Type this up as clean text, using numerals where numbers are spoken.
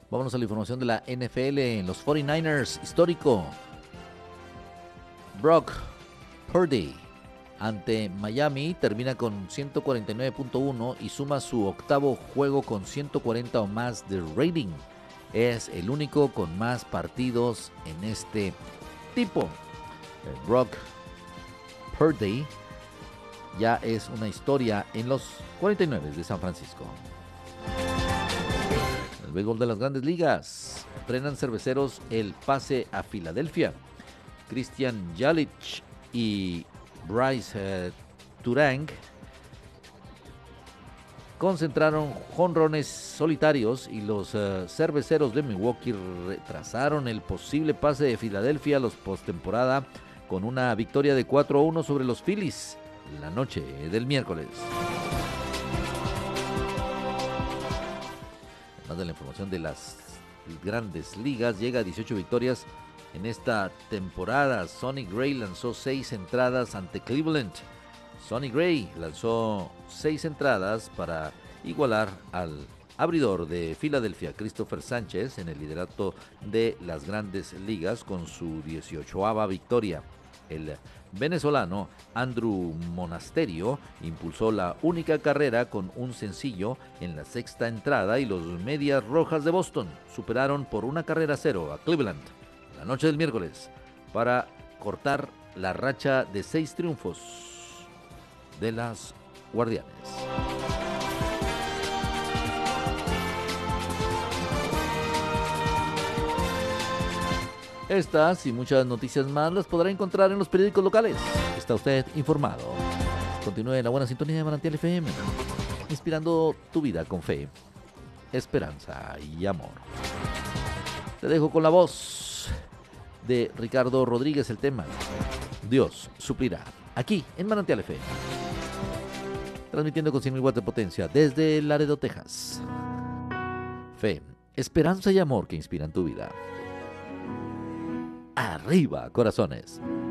Vámonos a la información de la NFL. Los 49ers, histórico. Brock Purdy ante Miami termina con 149.1 y suma su octavo juego con 140 o más de rating. Es el único con más partidos en este tipo. Brock Purdy ya es una historia en los 49 de San Francisco. El béisbol de las Grandes Ligas. Frenan Cerveceros el pase a Filadelfia. Christian Yelich y Bryce Turang concentraron jonrones solitarios y los Cerveceros de Milwaukee retrasaron el posible pase de Filadelfia a los postemporada con una victoria de 4-1 sobre los Phillies la noche del miércoles. Más de la información de las Grandes Ligas, llega a 18 victorias en esta temporada. Sonny Gray lanzó 6 entradas ante Cleveland. Sonny Gray lanzó 6 entradas para igualar al abridor de Filadelfia, Christopher Sánchez, en el liderato de las Grandes Ligas con su 18ª victoria. El venezolano Andrew Monasterio impulsó la única carrera con un sencillo en la 6ª entrada y los Medias Rojas de Boston superaron por 1-0 a Cleveland la noche del miércoles para cortar la racha de 6 triunfos de las Guardianes. Estas y muchas noticias más las podrá encontrar en los periódicos locales. Está usted informado. Continúe en la buena sintonía de Manantial FM, inspirando tu vida con fe, esperanza y amor. Te dejo con la voz de Ricardo Rodríguez, el tema Dios suplirá, aquí en Manantial FM, transmitiendo con 100.000 watts de potencia desde Laredo, Texas. Fe, esperanza y amor que inspiran tu vida. Arriba, corazones.